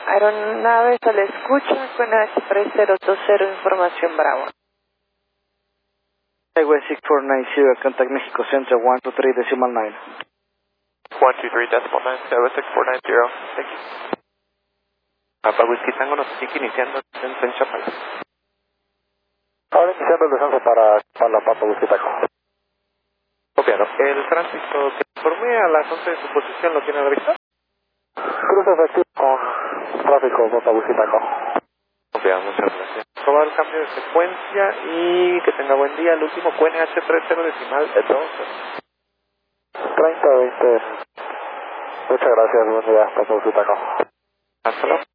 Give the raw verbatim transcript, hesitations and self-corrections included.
Aeronave se le escucha con H tres cero dos cero, información Bravo. Highway six four nine zero, contact Mexico Central one two three decimal nine. one two three decimal nine, Highway six four nine zero, thank you. Papa Whisky Tango nos sigue iniciando descenso en Chapala. Ahora iniciando el descenso para, para la Papa Whisky Tango. Copiado. El tránsito que informé a las once de su posición lo tiene revisado. Cruce efectivo con tráfico Papa Whisky Tango. Copiado, muchas gracias. Probar el cambio de secuencia y que tenga buen día. El último Q N H tres cero decimal dos. treinta veinte. Muchas gracias, buen día, Papa Whisky Tango. Hasta luego.